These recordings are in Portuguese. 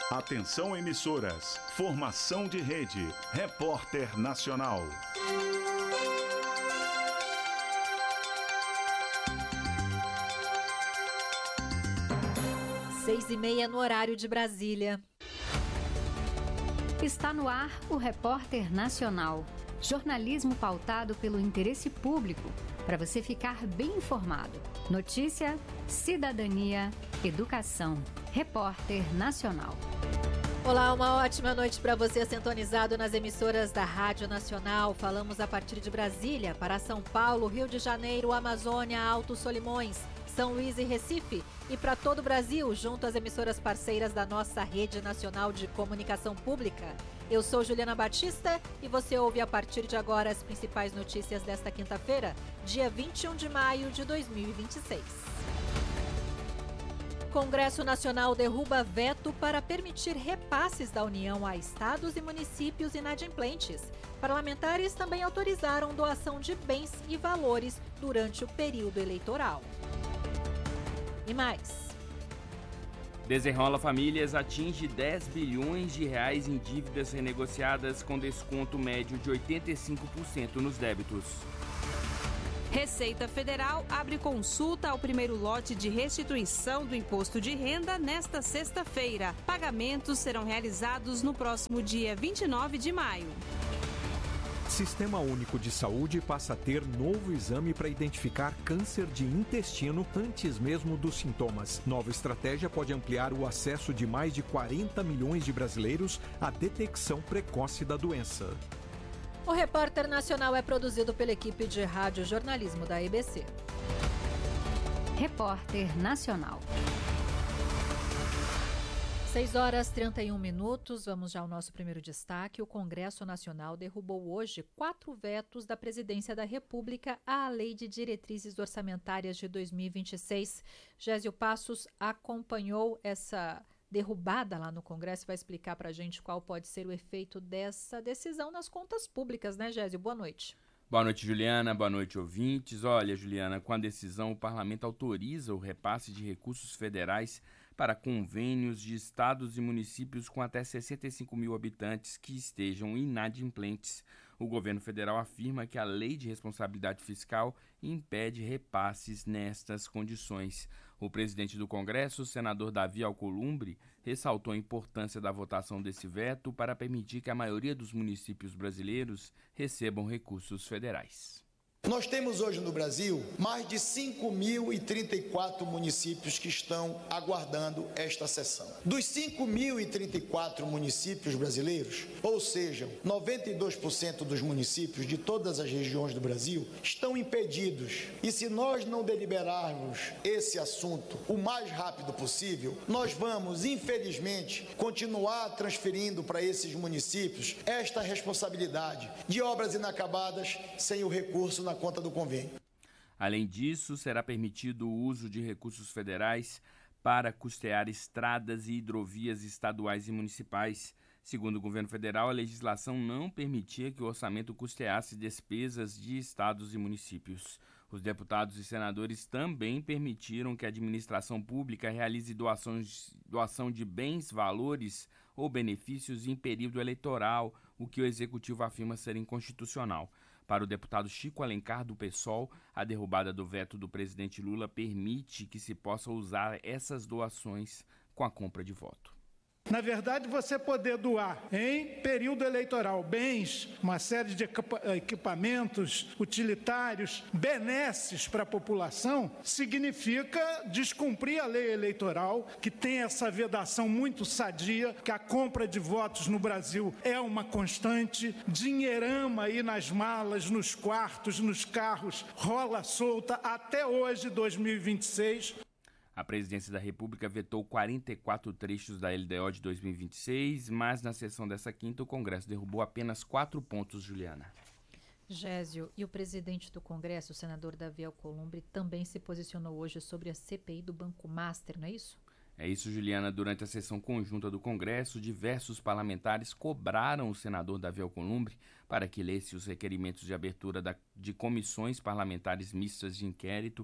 Atenção emissoras, formação de rede, Repórter Nacional. 6h30 no horário de Brasília. Está no ar o Repórter Nacional. Jornalismo pautado pelo interesse público, para você ficar bem informado. Notícia, cidadania, educação. Repórter Nacional. Olá, uma ótima noite para você sintonizado nas emissoras da Rádio Nacional. Falamos a partir de Brasília para São Paulo, Rio de Janeiro, Amazônia, Altos Solimões, São Luís e Recife. E para todo o Brasil, junto às emissoras parceiras da nossa Rede Nacional de Comunicação Pública. Eu sou Juliana Batista e você ouve a partir de agora as principais notícias desta quinta-feira, dia 21 de maio de 2026. Congresso Nacional derruba veto para permitir repasses da União a estados e municípios inadimplentes. Parlamentares também autorizaram doação de bens e valores durante o período eleitoral. E mais. Desenrola Famílias atinge 10 bilhões de reais em dívidas renegociadas com desconto médio de 85% nos débitos. Receita Federal abre consulta ao primeiro lote de restituição do imposto de renda nesta sexta-feira. Pagamentos serão realizados no próximo dia 29 de maio. Sistema Único de Saúde passa a ter novo exame para identificar câncer de intestino antes mesmo dos sintomas. Nova estratégia pode ampliar o acesso de mais de 40 milhões de brasileiros à detecção precoce da doença. O Repórter Nacional é produzido pela equipe de rádio jornalismo da EBC. Repórter Nacional. 6h31. Vamos já ao nosso primeiro destaque. O Congresso Nacional derrubou hoje 4 vetos da Presidência da República à Lei de Diretrizes Orçamentárias de 2026. Gésio Passos acompanhou essa derrubada lá no Congresso, vai explicar para a gente qual pode ser o efeito dessa decisão nas contas públicas, né, Gésio? Boa noite. Boa noite, Juliana. Boa noite, ouvintes. Olha, Juliana, com a decisão, o Parlamento autoriza o repasse de recursos federais para convênios de estados e municípios com até 65 mil habitantes que estejam inadimplentes. O governo federal afirma que a Lei de Responsabilidade Fiscal impede repasses nestas condições. O presidente do Congresso, o senador Davi Alcolumbre, ressaltou a importância da votação desse veto para permitir que a maioria dos municípios brasileiros recebam recursos federais. Nós temos hoje no Brasil mais de 5.034 municípios que estão aguardando esta sessão. Dos 5.034 municípios brasileiros, ou seja, 92% dos municípios de todas as regiões do Brasil estão impedidos. E se nós não deliberarmos esse assunto o mais rápido possível, nós vamos, infelizmente, continuar transferindo para esses municípios esta responsabilidade de obras inacabadas sem o recurso na conta do convênio. Além disso, será permitido o uso de recursos federais para custear estradas e hidrovias estaduais e municipais. Segundo o governo federal, a legislação não permitia que o orçamento custeasse despesas de estados e municípios. Os deputados e senadores também permitiram que a administração pública realize doação de bens, valores ou benefícios em período eleitoral, o que o executivo afirma ser inconstitucional. Para o deputado Chico Alencar, do PSOL, a derrubada do veto do presidente Lula permite que se possa usar essas doações com a compra de voto. Na verdade, você poder doar em período eleitoral bens, uma série de equipamentos utilitários, benesses para a população, significa descumprir a lei eleitoral, que tem essa vedação muito sadia, que a compra de votos no Brasil é uma constante, dinheirama aí nas malas, nos quartos, nos carros, rola solta até hoje, 2026. A Presidência da República vetou 44 trechos da LDO de 2026, mas na sessão dessa quinta o Congresso derrubou apenas 4 pontos, Juliana. Gésio, e o presidente do Congresso, o senador Davi Alcolumbre, também se posicionou hoje sobre a CPI do Banco Master, não é isso? É isso, Juliana. Durante a sessão conjunta do Congresso, diversos parlamentares cobraram o senador Davi Alcolumbre para que lesse os requerimentos de abertura de comissões parlamentares mistas de inquérito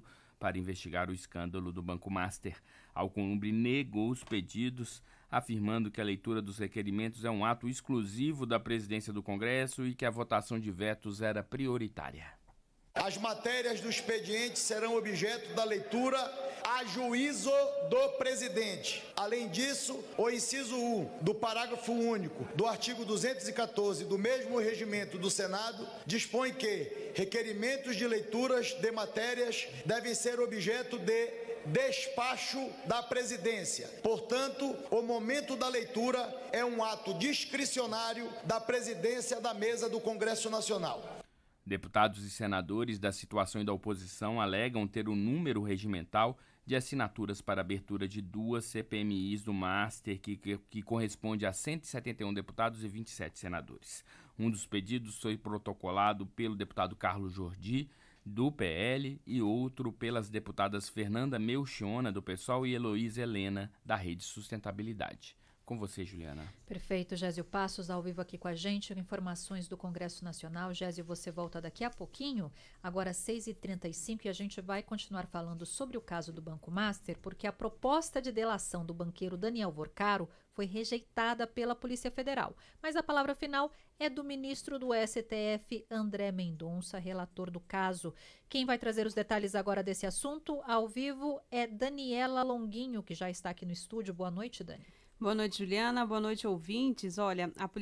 para investigar o escândalo do Banco Master. Alcolumbre negou os pedidos, afirmando que a leitura dos requerimentos é um ato exclusivo da presidência do Congresso e que a votação de vetos era prioritária. As matérias do expediente serão objeto da leitura a juízo do presidente. Além disso, o inciso 1 do parágrafo único do artigo 214 do mesmo regimento do Senado dispõe que requerimentos de leituras de matérias devem ser objeto de despacho da presidência. Portanto, o momento da leitura é um ato discricionário da presidência da mesa do Congresso Nacional. Deputados e senadores da situação e da oposição alegam ter o número regimental de assinaturas para abertura de 2 CPMIs do Master, que corresponde a 171 deputados e 27 senadores. Um dos pedidos foi protocolado pelo deputado Carlos Jordi, do PL, e outro pelas deputadas Fernanda Melchiona, do PSOL, e Heloísa Helena, da Rede Sustentabilidade. Com você, Juliana. Perfeito, Gésio Passos, ao vivo aqui com a gente, informações do Congresso Nacional. Gésio, você volta daqui a pouquinho, agora 6h35, e a gente vai continuar falando sobre o caso do Banco Master, porque a proposta de delação do banqueiro Daniel Vorcaro foi rejeitada pela Polícia Federal. Mas a palavra final é do ministro do STF, André Mendonça, relator do caso. Quem vai trazer os detalhes agora desse assunto, ao vivo, é Daniela Longuinho, que já está aqui no estúdio. Boa noite, Dani. Boa noite, Juliana. Boa noite, ouvintes. Olha, a